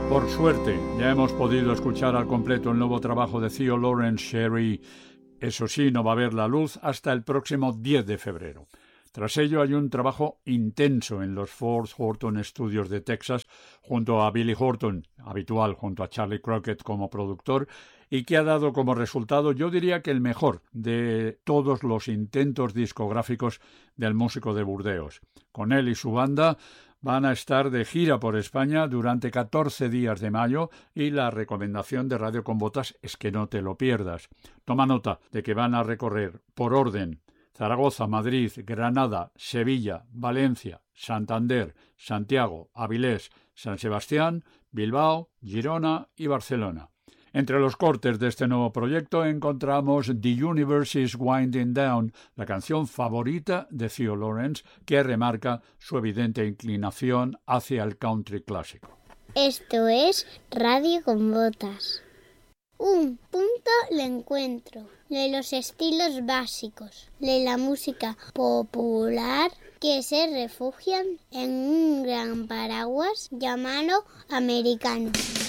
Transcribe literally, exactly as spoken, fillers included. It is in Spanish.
Por suerte, ya hemos podido escuchar al completo el nuevo trabajo de Theo Lawrence Sherry. Eso sí, no va a ver la luz hasta el próximo diez de febrero. Tras ello hay un trabajo intenso en los Fort Horton Studios de Texas junto a Billy Horton, habitual junto a Charlie Crockett como productor, y que ha dado como resultado, yo diría que el mejor de todos los intentos discográficos del músico de Burdeos. Con él y su banda van a estar de gira por España durante catorce días de mayo y la recomendación de Radio con Botas es que no te lo pierdas. Toma nota de que van a recorrer por orden Zaragoza, Madrid, Granada, Sevilla, Valencia, Santander, Santiago, Avilés, San Sebastián, Bilbao, Girona y Barcelona. Entre los cortes de este nuevo proyecto encontramos The Universe is Winding Down, la canción favorita de Theo Lawrence, que remarca su evidente inclinación hacia el country clásico. Esto es Radio con Botas. Un punto de encuentro de los estilos básicos de la música popular que se refugian en un gran paraguas llamado americano.